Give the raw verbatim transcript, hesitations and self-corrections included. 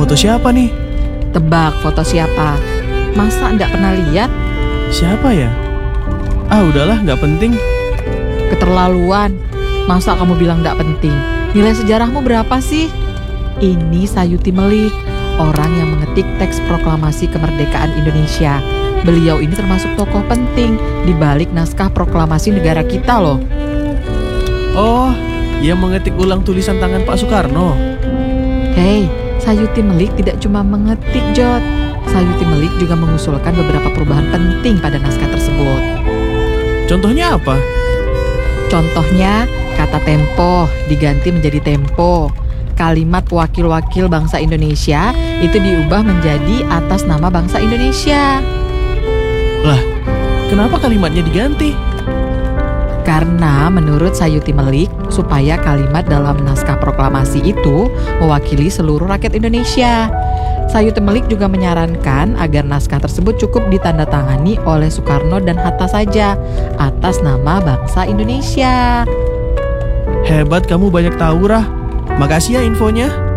Foto siapa nih? Tebak foto siapa? Masa nggak pernah lihat? Siapa ya? Ah udahlah, nggak penting. Keterlaluan. Masa kamu bilang nggak penting? Nilai sejarahmu berapa sih? Ini Sayuti Melik, orang yang mengetik teks proklamasi kemerdekaan Indonesia. Beliau ini termasuk tokoh penting di balik naskah proklamasi negara kita loh. Oh, yang mengetik ulang tulisan tangan Pak Soekarno. Hei, Sayuti Melik tidak cuma mengetik, Jod. Sayuti Melik juga mengusulkan beberapa perubahan penting pada naskah tersebut. Contohnya apa? Contohnya, kata tempo diganti menjadi tempo. Kalimat wakil-wakil bangsa Indonesia itu diubah menjadi atas nama bangsa Indonesia. Lah, kenapa kalimatnya diganti? Karena menurut Sayuti Melik, supaya kalimat dalam naskah proklamasi itu mewakili seluruh rakyat Indonesia. Sayuti Melik juga menyarankan agar naskah tersebut cukup ditandatangani oleh Soekarno dan Hatta saja atas nama bangsa Indonesia. Hebat kamu, banyak tahu, Rah. Makasih ya infonya.